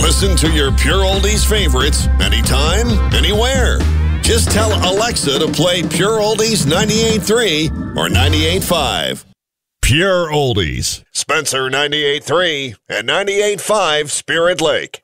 Listen to your Pure Oldies favorites anytime, anywhere. Just tell Alexa to play Pure Oldies 98.3 or 98.5. Pure Oldies. Spencer 98.3 and 98.5 Spirit Lake.